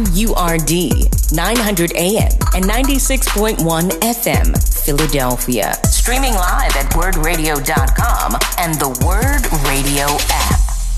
WURD, 900 AM and 96.1 FM, Philadelphia. Streaming live at wordradio.com and the Word Radio app.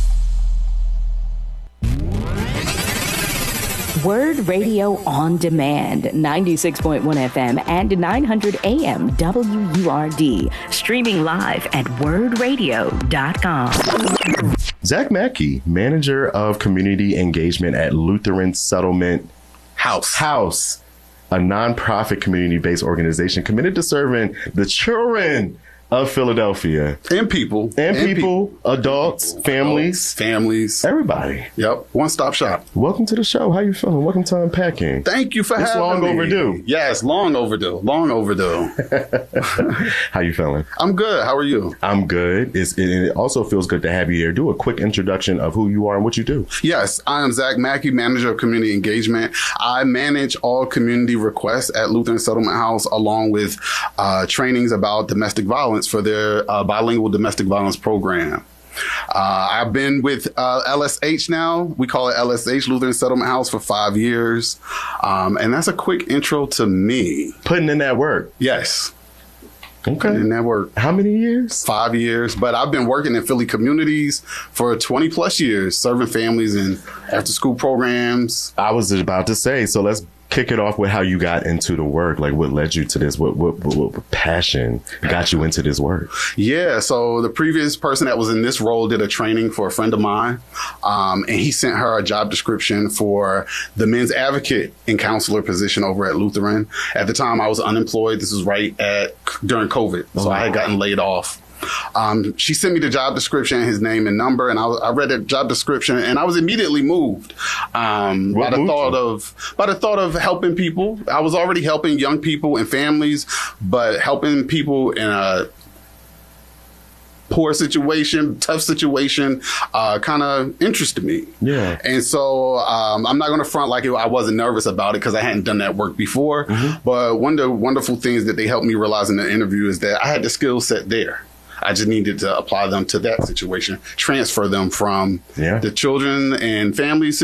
Word Radio on Demand, 96.1 FM and 900 AM WURD. Streaming live at wordradio.com. Zach Mackey, Manager of Community Engagement at Lutheran Settlement House, a nonprofit community-based organization committed to serving the children of Philadelphia. And people, adults, families, everybody. Yep. One-stop shop. Welcome to the show. How you feeling? Welcome to Unpacking. Thank you for having me. It's long overdue. Yes, long overdue. How you feeling? I'm good. How are you? I'm good. It also feels good to have you here. Do a quick introduction of who you are and what you do. Yes, I am Zach Mackey, Manager of Community Engagement. I manage all community requests at Lutheran Settlement House, along with trainings about domestic violence for their bilingual domestic violence program. I've been with LSH now. We call it LSH, Lutheran Settlement House, for 5 years. And that's a quick intro to me. Putting in that work. Yes. Okay. Putting in that work. How many years? 5 years. But I've been working in Philly communities for 20 plus years, serving families in after school programs. I was about to say, so let's kick it off with how you got into the work. Like, what led you to this? What passion got you into this work? Yeah, so the previous person that was in this role did a training for a friend of mine, and he sent her a job description for the men's advocate and counselor position over at Lutheran. At the time, I was unemployed. This was during COVID, so I had gotten laid off. She sent me the job description, his name and number, and I read the job description, and I was immediately moved by the thought of helping people. I was already helping young people and families, but helping people in a poor situation, tough situation, kind of interested me. Yeah. And so I'm not going to front like I wasn't nervous about it, because I hadn't done that work before. Mm-hmm. But one of the wonderful things that they helped me realize in the interview is that I had the skill set there. I just needed to apply them to that situation, transfer them from the children and family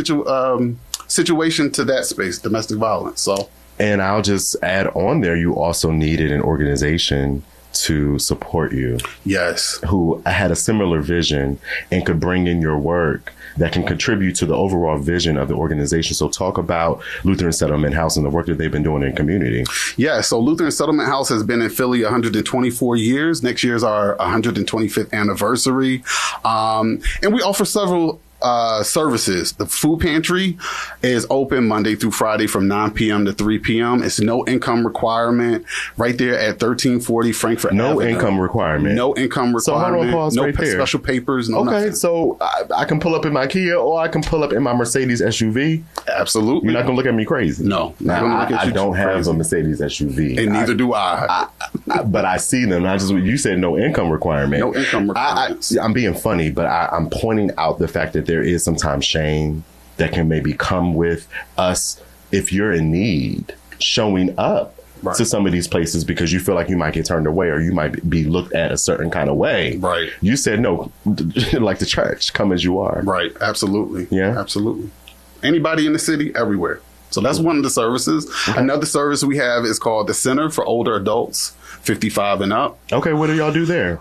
situation to that space, domestic violence. So, and I'll just add on there, you also needed an organization to support you. Yes. Who had a similar vision and could bring in your work that can contribute to the overall vision of the organization. So talk about Lutheran Settlement House and the work that they've been doing in community. Yeah, so Lutheran Settlement House has been in Philly 124 years. Next year's our 125th anniversary. And we offer several services. The food pantry is open Monday through Friday from 9 p.m. to 3 p.m. It's no income requirement, right there at 1340 Frankfurt Avenue. No income requirement. No income requirement. So hold on, pause right there. Special papers. No nothing. So I can pull up in my Kia or I can pull up in my Mercedes SUV. Absolutely. You're not gonna look at me crazy. No. I don't have a Mercedes SUV, and neither do I. But I see them. You said no income requirement. No income requirement. I'm being funny, but I'm pointing out the fact that there is sometimes shame that can maybe come with us if you're in need, showing up to some of these places because you feel like you might get turned away or you might be looked at a certain kind of way. Right. You said no, like the church, come as you are. Right. Absolutely. Yeah. Absolutely. Anybody in the city, everywhere. So that's one of the services. Okay. Another service we have is called the Center for Older Adults, 55 and up. Okay, what do y'all do there?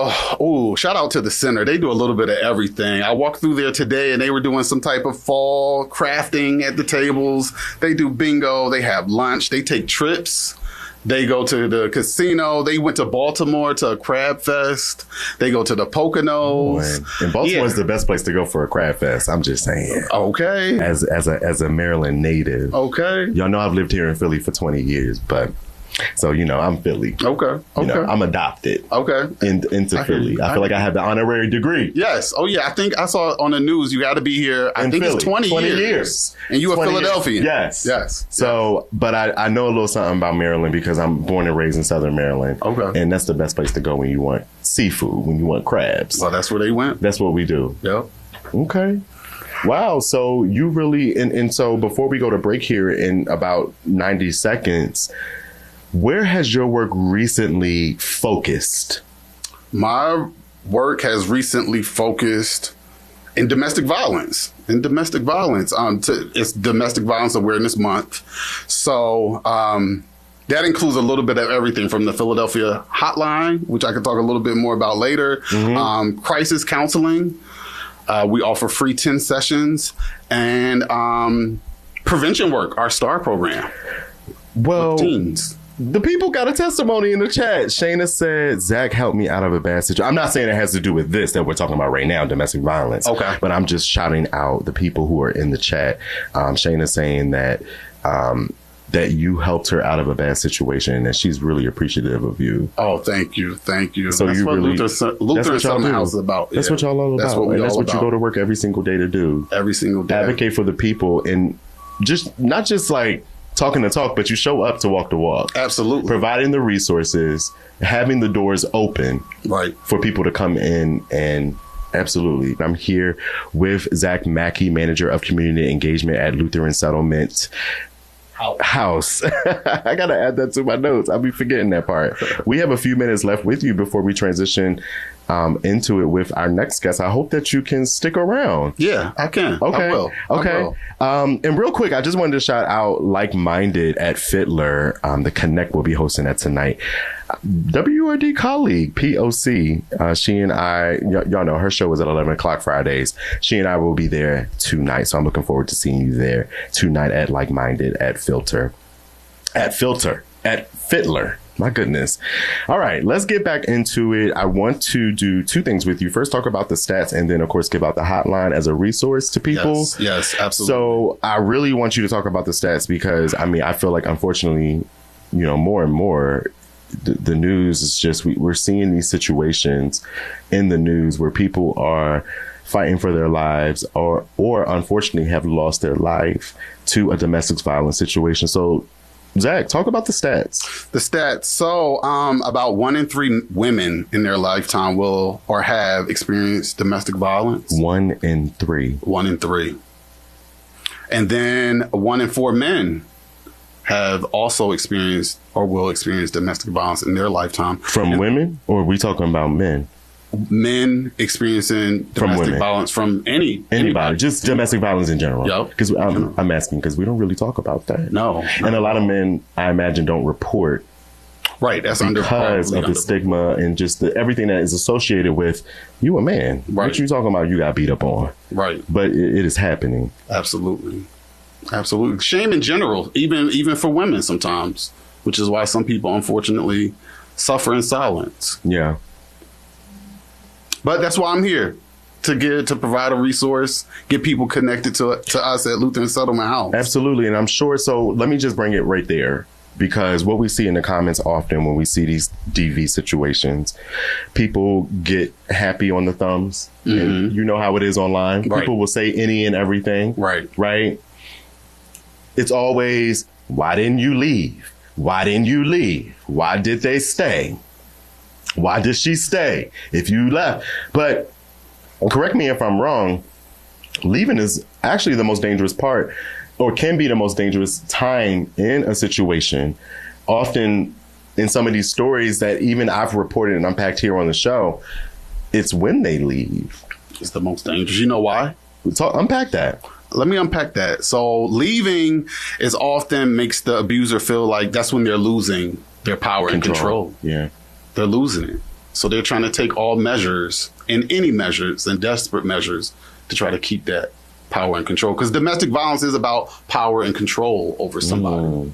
Shout out to the center. They do a little bit of everything. I walked through there today and they were doing some type of fall crafting at the tables. They do bingo. They have lunch. They take trips. They go to the casino. They went to Baltimore to a crab fest. They go to the Poconos. And Baltimore is the best place to go for a crab fest. I'm just saying. Okay. As a Maryland native. Okay. Y'all know I've lived here in Philly for 20 years, but so, I'm Philly. Okay. I'm adopted. Okay. Into Philly. I feel like I have the honorary degree. Yes. Oh, yeah. I think I saw on the news you got to be here. I think it's 20 years. And you a Philadelphian. Yes. Yes. So, but I know a little something about Maryland because I'm born and raised in Southern Maryland. Okay. And that's the best place to go when you want seafood, when you want crabs. Well, that's where they went. That's what we do. Yep. Okay. Wow. So you really, and so before we go to break here in about 90 seconds, where has your work recently focused? My work has recently focused in domestic violence. It's Domestic Violence Awareness Month. So that includes a little bit of everything from the Philadelphia hotline, which I can talk a little bit more about later, crisis counseling. We offer free 10 sessions, and prevention work, our STAR program. Well, with teens. The people got a testimony in the chat. Shayna said, Zach helped me out of a bad situation. I'm not saying it has to do with this that we're talking about right now, domestic violence. Okay. But I'm just shouting out the people who are in the chat. Shayna saying that that you helped her out of a bad situation and that she's really appreciative of you. Oh, thank you. Thank you. So that's you what really, Luther Settlement House is about. That's what y'all all about. That's what and that's what you go to work every single day to do. Every single day. Advocate for the people and not just like talking the talk, but you show up to walk the walk. Absolutely. Providing the resources, having the doors open for people to come in and absolutely. I'm here with Zach Mackey, Manager of Community Engagement at Lutheran Settlement House. I got to add that to my notes. I'll be forgetting that part. We have a few minutes left with you before we transition into it with our next guest. I hope that you can stick around. Yeah, I can. Okay. I will. Okay. And real quick, I just wanted to shout out Like Minded at Fiddler. The Connect will be hosting that tonight. WRD colleague, POC, she and I, y'all know her show is at 11 o'clock Fridays. She and I will be there tonight. So I'm looking forward to seeing you there tonight at Like Minded at Fiddler. My goodness. All right, let's get back into it. I want to do two things with you. First, talk about the stats, and then, of course, give out the hotline as a resource to people. Yes, absolutely. So I really want you to talk about the stats because, I mean, I feel like, unfortunately, more and more, the news is just, we're seeing these situations in the news where people are fighting for their lives or unfortunately have lost their life to a domestic violence situation. So, Zach, talk about the stats. The stats. So about 1 in 3 women in their lifetime will or have experienced domestic violence. 1 in 3. 1 in 3. And then 1 in 4 men have also experienced or will experience domestic violence in their lifetime. From women, or are we talking about men? Men experiencing domestic violence from anybody, just domestic violence in general. Yep. Because I'm asking because we don't really talk about that. No, and a lot of men, I imagine, don't report. Right, that's because of the stigma and just everything that is associated with you, a man. Right. What you talking about? You got beat up on. Right, but it is happening. Absolutely. Shame in general, even for women sometimes, which is why some people unfortunately suffer in silence. Yeah. But that's why I'm here, to provide a resource, get people connected to us at Lutheran Settlement House. Absolutely. And I'm sure. So let me just bring it right there, because what we see in the comments often when we see these DV situations, people get happy on the thumbs. Mm-hmm. And you know how it is online. Right. People will say any and everything. Right. Right. It's always, why didn't you leave? Why didn't you leave? Why did they stay? Why did she stay if you left? But correct me if I'm wrong, leaving is actually the most dangerous part, or can be the most dangerous time in a situation. Often in some of these stories that even I've reported and unpacked here on the show, it's when they leave. It's the most dangerous. You know why? Unpack that. Let me unpack that. So leaving is often makes the abuser feel like that's when they're losing their power and control. Yeah. They're losing it. So they're trying to take all measures and any measures and desperate measures to try to keep that power and control. Because domestic violence is about power and control over somebody.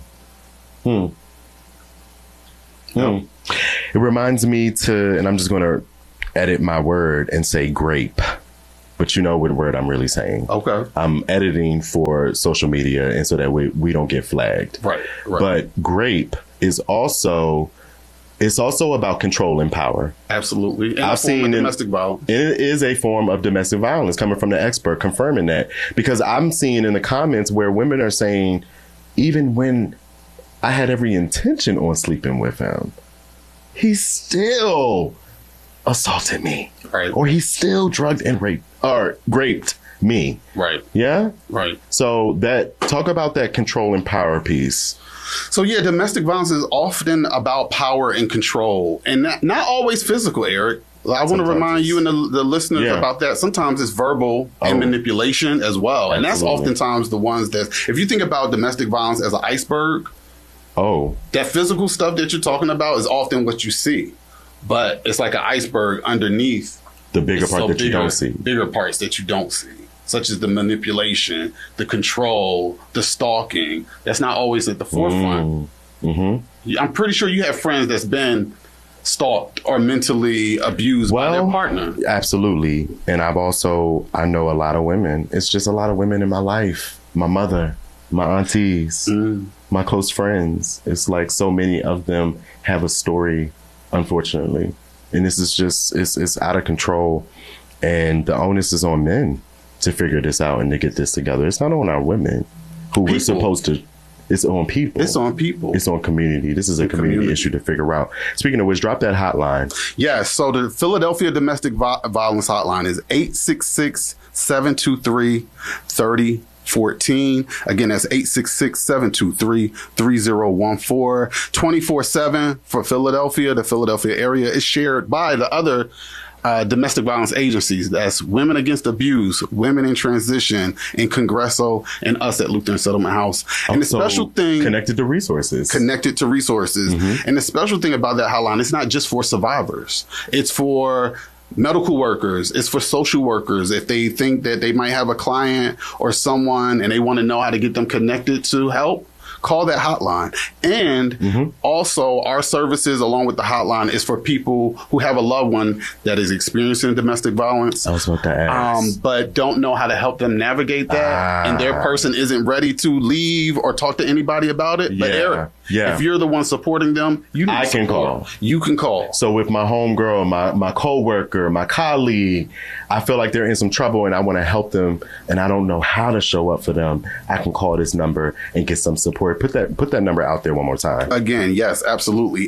It reminds me and I'm just going to edit my word and say grape. But you know what word I'm really saying. Okay. I'm editing for social media, and so that we don't get flagged. Right. But grape is also... It's also about control and power. Absolutely. I've seen domestic violence. It is a form of domestic violence, coming from the expert confirming that. Because I'm seeing in the comments where women are saying, even when I had every intention on sleeping with him, he still assaulted me. Right. Or he still drugged and raped me. Right. Yeah? Right. So talk about that control and power piece. So, yeah, domestic violence is often about power and control, and not always physical, Eric. I want to remind you and the listeners about that. Sometimes it's verbal and manipulation as well. Absolutely. And that's oftentimes the ones that, if you think about domestic violence as an iceberg, that physical stuff that you're talking about is often what you see. But it's like an iceberg underneath the bigger part that you don't see. Bigger parts that you don't see, such as the manipulation, the control, the stalking. That's not always at the forefront. Mm-hmm. I'm pretty sure you have friends that's been stalked or mentally abused by their partner. Absolutely. And I know a lot of women. It's just a lot of women in my life. My mother, my aunties, my close friends. It's like so many of them have a story, unfortunately. And this is just, it's out of control. And the onus is on men to figure this out and to get this together. It's not on our women who we're supposed to. It's on people. It's on people. It's on community. This is a community issue to figure out. Speaking of which, drop that hotline. Yes. So the Philadelphia Domestic Violence Hotline is 866-723-3014. Again, that's 866-723-3014. 24/7 for Philadelphia. The Philadelphia area is shared by the other domestic violence agencies. That's Women Against Abuse, Women in Transition, and Congresso, and us at Lutheran Settlement House. And the special thing... Connected to resources. Mm-hmm. And the special thing about that hotline, it's not just for survivors. It's for medical workers. It's for social workers. If they think that they might have a client or someone and they want to know how to get them connected to help, call that hotline. And also our services along with the hotline is for people who have a loved one that is experiencing domestic violence. I was about to ask. But don't know how to help them navigate that. And their person isn't ready to leave or talk to anybody about it. But Eric, if you're the one supporting them, you can call. You can call. So if my homegirl, my coworker, my colleague, I feel like they're in some trouble and I want to help them and I don't know how to show up for them, I can call this number and get some support. Put that number out there one more time. Again, yes, absolutely.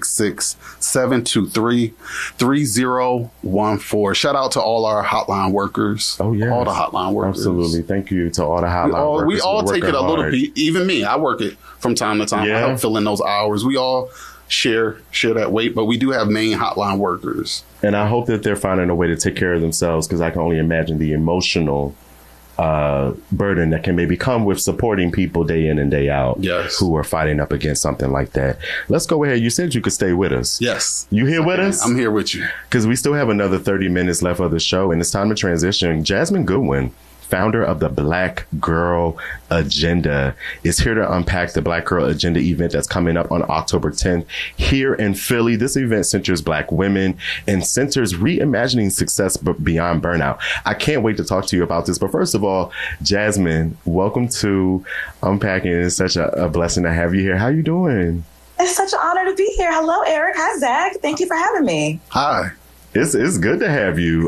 866-723-3014. Shout out to all our hotline workers. Oh, yeah. All the hotline workers. Absolutely. Thank you to all the hotline workers. We all take it a little bit. Even me, I work it from time to time. I help fill in those hours. We all share that weight, but we do have main hotline workers. And I hope that they're finding a way to take care of themselves, because I can only imagine the emotional burden that can maybe come with supporting people day in and day out who are fighting up against something like that. Let's go ahead. You said you could stay with us. Yes. You here with us? I'm here with you. Because we still have another 30 minutes left of the show, and it's time to transition. Jasmine Goodwin, founder of the Black Girl Agenda, is here to unpack the Black Girl Agenda event that's coming up on October 10th here in Philly. This event centers Black women and centers reimagining success beyond burnout. I can't wait to talk to you about this. But first of all, Jasmine, welcome to Unpacking. It's such a blessing to have you here. How you doing? It's such an honor to be here. Hello, Eric. Hi, Zach. Thank you for having me. Hi. It's good to have you.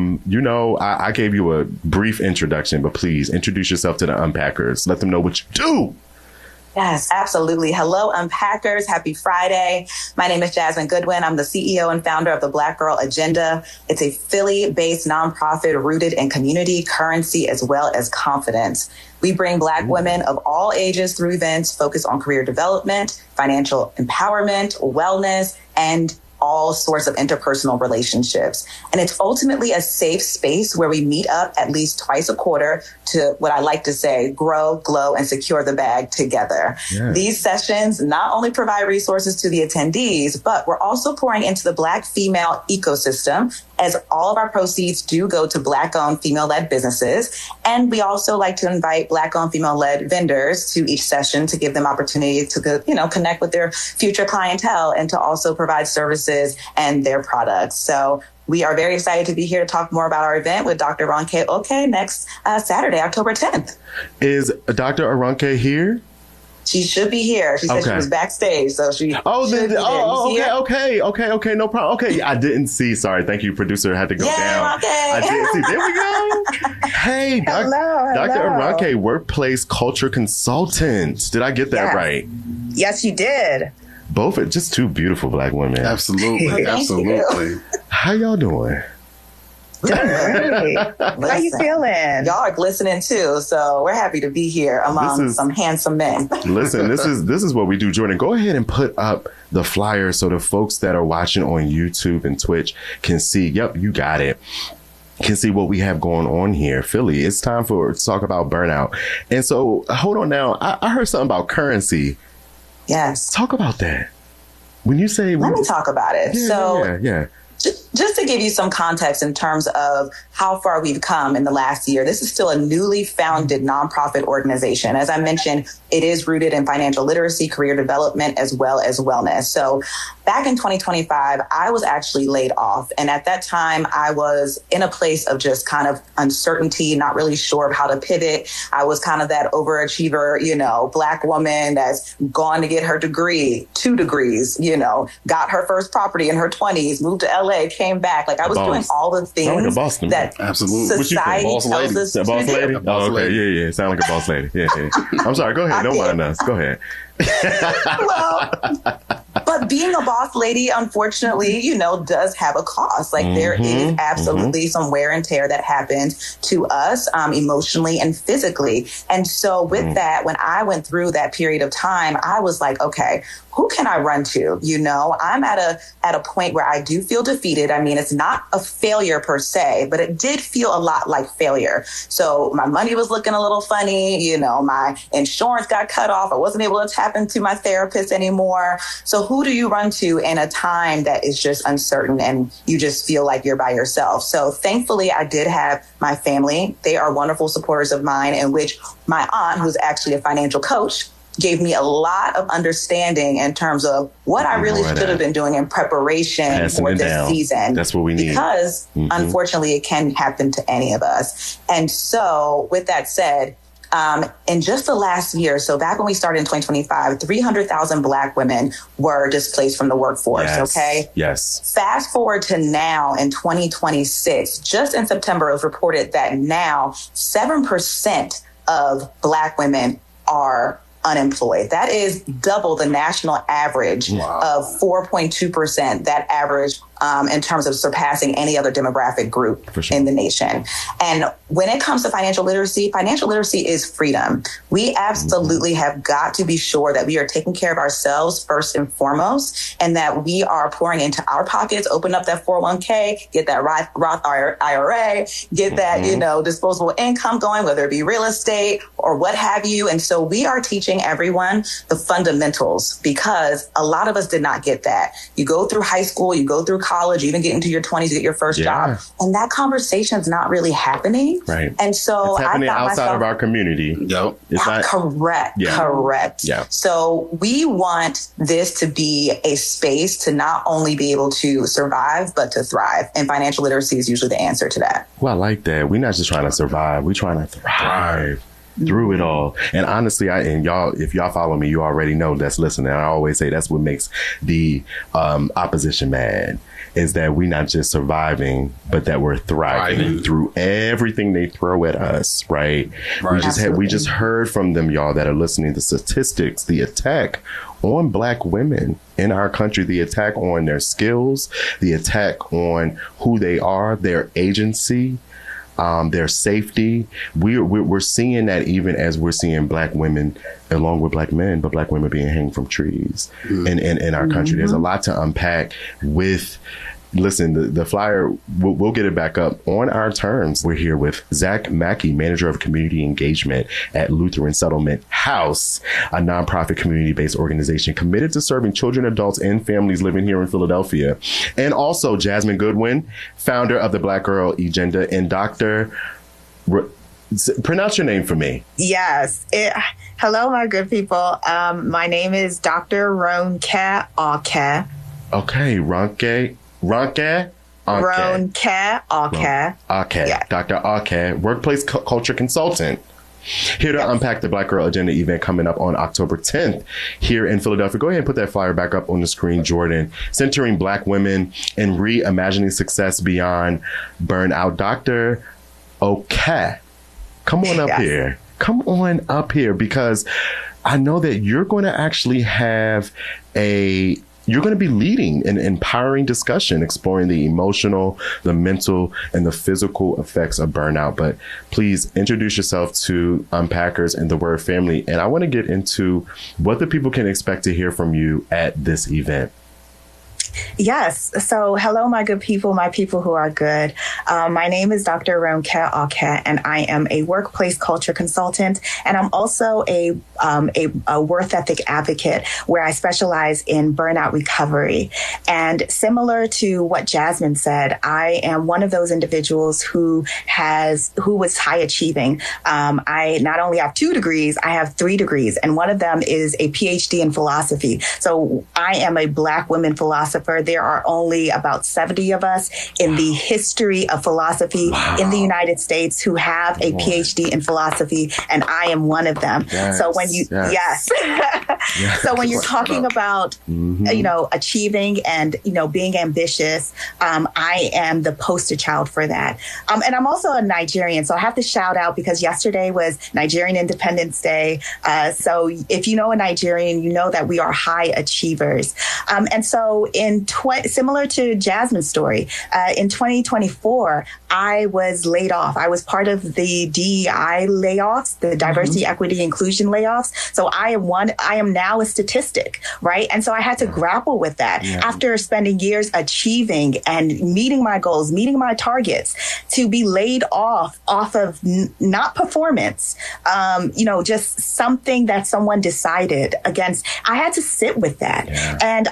I gave you a brief introduction, but please introduce yourself to the Unpackers. Let them know what you do. Yes, absolutely. Hello, Unpackers. Happy Friday. My name is Jasmine Goodwin. I'm the CEO and founder of the Black Girl Agenda. It's a Philly-based nonprofit rooted in community, currency, as well as confidence. We bring Black women of all ages through events focused on career development, financial empowerment, wellness, and all sorts of interpersonal relationships. And it's ultimately a safe space where we meet up at least twice a quarter to, what I like to say, grow, glow, and secure the bag together. Yes. These sessions not only provide resources to the attendees, but we're also pouring into the Black female ecosystem, as all of our proceeds do go to Black-owned female-led businesses. And we also like to invite Black-owned female-led vendors to each session to give them opportunity to, connect with their future clientele and to also provide services and their products. So we are very excited to be here to talk more about our event with Dr. Ronke Oke next Saturday, October 10th. Is Dr. Aronke here? She should be here. She said she was backstage, so she. Okay, no problem. Okay, I didn't see. Sorry, thank you, producer. I had to go down. Okay. I didn't see. There we go. Hey, hello. Dr. Aronke, workplace culture consultant. Did I get that right? Yes, you did. Both are just two beautiful Black women. Absolutely. Absolutely. How y'all doing? Doing great. How you feeling? Y'all are glistening too, so we're happy to be here among some handsome men. Listen, this is what we do, Jordan. Go ahead and put up the flyer so the folks that are watching on YouTube and Twitch can see. Yep, you got it. Can see what we have going on here. Philly, it's time to talk about burnout. And so, hold on now. I heard something about currency. Yes. Talk about that. When you say... Let me talk about it. Yeah. Just to give you some context in terms of how far we've come in the last year, this is still a newly founded nonprofit organization. As I mentioned, it is rooted in financial literacy, career development, as well as wellness. So back in 2025, I was actually laid off. And at that time, I was in a place of just kind of uncertainty, not really sure of how to pivot. I was kind of that overachiever, Black woman that's gone to get her degree, 2 degrees, got her first property in her 20s, moved to LA, came back. Like I was doing all the things that society tells us to boss lady? do. Oh, okay. Yeah. Sound like a boss lady. Yeah. I'm sorry. Go ahead. Don't mind us. Go ahead. But being a boss lady, unfortunately, does have a cost. Like there is absolutely some wear and tear that happened to us emotionally and physically. And so with that, when I went through that period of time, I was like, okay, who can I run to? I'm at a point where I do feel defeated. I mean, it's not a failure per se, but it did feel a lot like failure. So my money was looking a little funny. My insurance got cut off. I wasn't able to tap into my therapist anymore. So who do you run to in a time that is just uncertain and you just feel like you're by yourself? So thankfully, I did have my family. They are wonderful supporters of mine, in which my aunt, who's actually a financial coach, gave me a lot of understanding in terms of what I really should have been doing in preparation for this season. That's what we need. Because unfortunately, it can happen to any of us. And so with that said, in just the last year, so back when we started in 2025, 300,000 Black women were displaced from the workforce. Yes. Okay. Yes. Fast forward to now in 2026, just in September, it was reported that now 7% of Black women are unemployed. That is double the national average of 4.2%, that average in terms of surpassing any other demographic group in the nation. And when it comes to financial literacy is freedom. We absolutely have got to be sure that we are taking care of ourselves first and foremost, and that we are pouring into our pockets, open up that 401k, get that Roth IRA, get that, disposable income going, whether it be real estate or what have you. And so we are teaching everyone the fundamentals, because a lot of us did not get that. You go through high school, you go through college, even get into your 20s, you get your first job, and that conversation's not really happening. Right. And so it's happening outside of our community. Yep. It's not correct. Yeah. Correct. Yeah. So we want this to be a space to not only be able to survive, but to thrive. And financial literacy is usually the answer to that. Well, I like that. We're not just trying to survive. We're trying to thrive through it all. And honestly, if y'all follow me, you already know that's listening. I always say that's what makes the opposition mad, is that we're not just surviving, but that we're thriving through everything they throw at us, right? We just heard from them, y'all, that are listening, the statistics, the attack on Black women in our country, the attack on their skills, the attack on who they are, their agency, their safety. We're seeing that even as we're seeing Black women along with Black men, but Black women being hanged from trees in our country. There's a lot to unpack with. Listen, the flyer, we'll get it back up on our terms. We're here with Zach Mackey, Manager of Community Engagement at Lutheran Settlement House, a nonprofit community-based organization committed to serving children, adults, and families living here in Philadelphia. And also Jasmine Goodwin, founder of the Black Girl Agenda, and Dr. Pronounce your name for me. Yes. Hello, my good people. My name is Dr. Ronke Ake. Okay, Ronke Ake. Yeah. Dr. Ake, workplace culture consultant. Here to unpack the Black Girl Agenda event coming up on October 10th here in Philadelphia. Go ahead and put that flyer back up on the screen, Jordan. Centering Black women and reimagining success beyond burnout. Dr. Ake, come on up here. Come on up here, because I know that you're going to actually have a you're going to be leading an empowering discussion, exploring the emotional, the mental, and the physical effects of burnout. But please introduce yourself to Unpackers and the Word family. And I want to get into what the people can expect to hear from you at this event. Yes. So hello, my good people, my people who are good. My name is Dr. Ronke Alke, and I am a workplace culture consultant. And I'm also a worth ethic advocate where I specialize in burnout recovery. And similar to what Jasmine said, I am one of those individuals who was high achieving. I not only have 2 degrees, I have 3 degrees, and one of them is a PhD in philosophy. So I am a Black woman philosopher. There are only about 70 of us in the history of philosophy in the United States who have a PhD in philosophy, and I am one of them. So when you, so when you're talking about, achieving and, being ambitious, I am the poster child for that. And I'm also a Nigerian, so I have to shout out because yesterday was Nigerian Independence Day. So if you know a Nigerian, you know that we are high achievers. And so similar to Jasmine's story, in 2024, I was laid off. I was part of the DEI layoffs, the diversity, equity, inclusion layoffs. So I am now a statistic, right? And so I had to grapple with that after spending years achieving and meeting my goals, meeting my targets, to be laid off of not performance, just something that someone decided against. I had to sit with that. And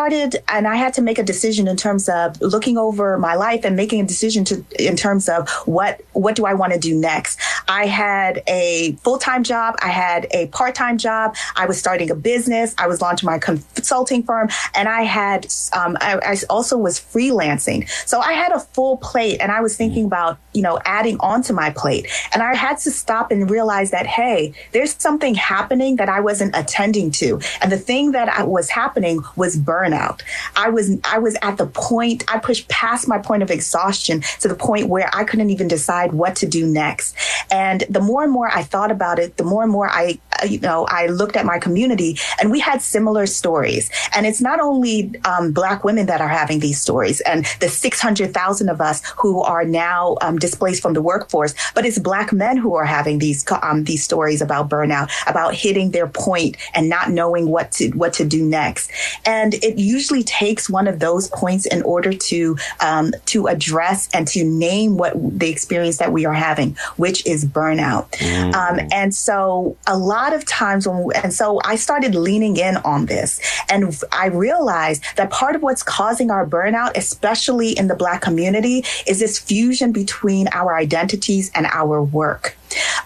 I had to make a decision in terms of looking over my life and making a decision in terms of what do I want to do next. I had a full-time job. I had a part-time job. I was starting a business. I was launching my consulting firm, and I had I also was freelancing. So I had a full plate, and I was thinking about adding onto my plate. And I had to stop and realize that, hey, there's something happening that I wasn't attending to, and the thing that was happening was burnout. I was at the point, I pushed past my point of exhaustion to the point where I couldn't even decide what to do next. And the more and more I thought about it, the more and more I looked at my community, and we had similar stories. And it's not only Black women that are having these stories and the 600,000 of us who are now displaced from the workforce, but it's Black men who are having these stories about burnout, about hitting their point and not knowing what to do next. And it usually takes one of those points in order to address and to name what the experience that we are having, which is burnout. And so a lot of times so I started leaning in on this, and I realized that part of what's causing our burnout, especially in the Black community, is this fusion between our identities and our work.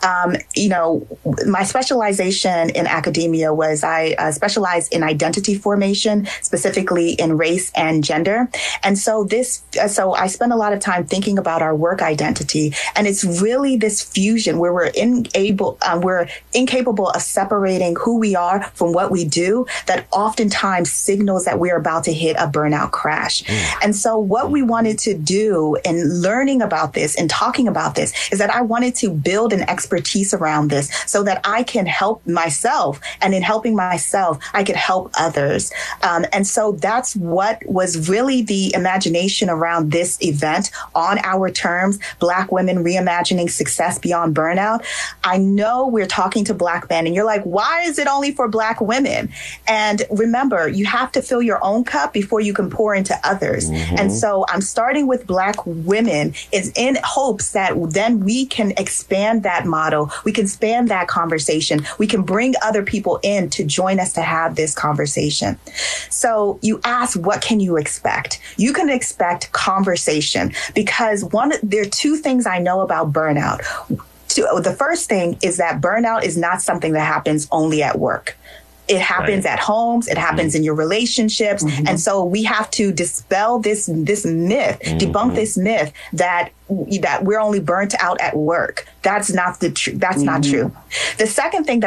My specialization in academia was I specialized in identity formation, specifically in race and gender. And so I spent a lot of time thinking about our work identity. And it's really this fusion where we're incapable of separating who we are from what we do that oftentimes signals that we're about to hit a burnout crash. And so what we wanted to do in learning about this and talking about this is that I wanted to build an expertise around this so that I can help myself. And in helping myself, I could help others. And so that's what was really the imagination around this event on our terms, Black women reimagining success beyond burnout. I know we're talking to Black men and you're like, why is it only for Black women? And remember, you have to fill your own cup before you can pour into others. And so I'm starting with Black women is in hopes that then we can expand that model. We can span that conversation. We can bring other people in to join us to have this conversation. So you ask, what can you expect? You can expect conversation because there are 2 things I know about burnout. The first thing is that burnout is not something that happens only at work. It happens at homes. It happens in your relationships. And so we have to dispel this myth, debunk this myth that we're only burnt out at work. That's not true. The second thing that